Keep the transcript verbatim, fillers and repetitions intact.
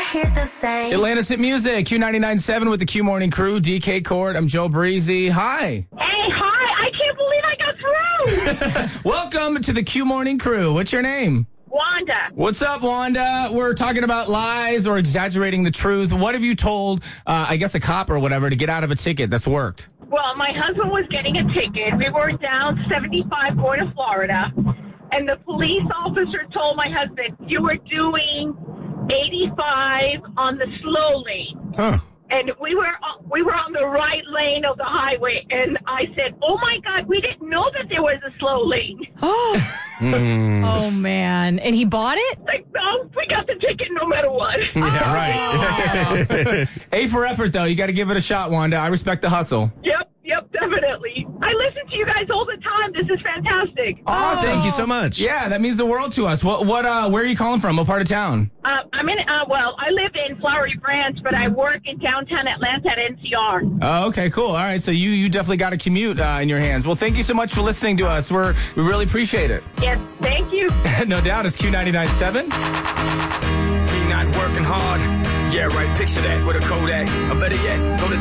hear the same. Atlanta's Hit Music, Q ninety-nine point seven with the Q Morning Crew. D K Court, I'm Joe Breezy. Hi. Hey, hi. I can't believe I got through. Welcome to the Q Morning Crew. What's your name? Wanda. What's up, Wanda? We're talking about lies or exaggerating the truth. What have you told, uh, I guess, a cop or whatever to get out of a ticket that's worked? Well, my husband was getting a ticket. We were down seventy-five going to Florida, and the police officer told my husband, you were doing eighty-five on the slow lane. Huh. And we were we were on the right lane of the highway, and I said, oh, my God, we didn't know that there was a slow lane. Oh, Mm. oh man. And he bought it? Like, no, we got the ticket no matter what. Yeah, right. A for effort, though. You got to give it a shot, Wanda. I respect the hustle. Yep, yep, definitely. I listen to you guys all the time. This is fantastic. Awesome. Thank you so much. Yeah, that means the world to us. What? What? Uh, where are you calling from? What part of town? Uh, I'm in, uh, well, I live in Flowery Branch, but I work in downtown Atlanta at N C R. Oh, okay, cool. All right, so you you definitely got a commute uh, in your hands. Well, thank you so much for listening to us. We're we really appreciate it. Yes, thank you. No doubt. It's Q ninety-nine point seven. Me not working hard. Yeah, right. Picture that with a Kodak. Or better yet, go to